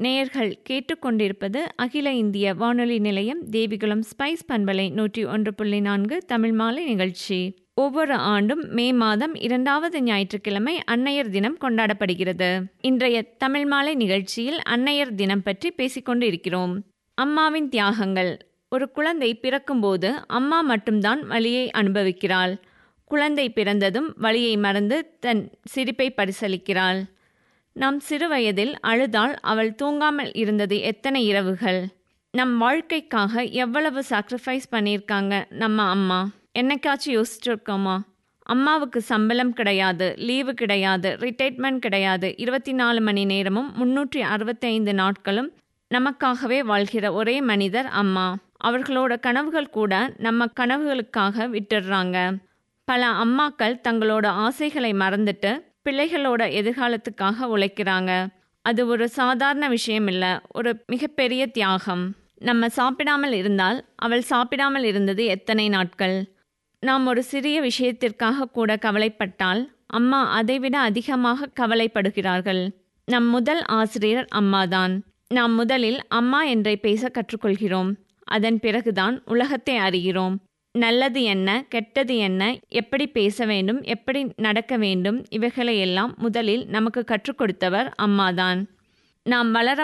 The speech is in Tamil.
நேயர்கள் கேட்டுக்கொண்டிருப்பது அகில இந்திய வானொலி நிலையம் தேவிகுளம் ஸ்பைஸ் பண்பலை 101.4 தமிழ் மாலை நிகழ்ச்சி. ஒவ்வொரு ஆண்டும் மே மாதம் 2வது ஞாயிற்றுக்கிழமை அன்னையர் தினம் கொண்டாடப்படுகிறது. இன்றைய தமிழ் மாலை நிகழ்ச்சியில் அன்னையர் தினம் பற்றி பேசிக்கொண்டு இருக்கிறோம். அம்மாவின் தியாகங்கள். ஒரு குழந்தை பிறக்கும்போது அம்மா மட்டும்தான் வலியை அனுபவிக்கிறாள். குழந்தை பிறந்ததும் வலியை மறந்து தன் சிரிப்பை பரிசளிக்கிறாள். நாம் சிறுவயதில் அழுதால் அவள் தூங்காமல் இருந்தது எத்தனை இரவுகள். நம் வாழ்க்கைக்காக எவ்வளவு சாக்ரிஃபைஸ் பண்ணியிருக்காங்க நம்ம அம்மா. என்னைக்காச்சும் யோசிச்சிருக்கோமா? அம்மாவுக்கு சம்பளம் கிடையாது, லீவு கிடையாது, ரிட்டைர்மெண்ட் கிடையாது. 24 மணி நேரமும் 365 நாட்களும் நமக்காகவே வாழ்கிற ஒரே மனிதர் அம்மா. அவர்களோட கனவுகள் கூட நம்ம கனவுகளுக்காக விட்டுடுறாங்க. பல அம்மாக்கள் தங்களோட ஆசைகளை மறந்துட்டு பிள்ளைகளோட எதிர்காலத்துக்காக உழைக்கிறாங்க. அது ஒரு சாதாரண விஷயம் இல்லை, ஒரு மிகப்பெரிய தியாகம். நம்ம சாப்பிடாமல் இருந்தால் அவள் சாப்பிடாமல் இருந்தது எத்தனை நாட்கள். நாம் ஒரு சிறிய விஷயத்திற்காக கூட கவலைப்பட்டால் அம்மா அதைவிட அதிகமாக கவலைப்படுகிறார்கள். நம் முதல் ஆசிரியர் அம்மாதான். நாம் முதலில் அம்மா என்றே பேச கற்றுக்கொள்கிறோம். அதன் பிறகுதான் உலகத்தை அறிகிறோம். நல்லது என்ன, கெட்டது என்ன, எப்படி பேச வேண்டும், எப்படி நடக்க வேண்டும், இவைகளையெல்லாம் முதலில் நமக்கு கற்றுக் கொடுத்தவர் அம்மாதான். நாம் வளர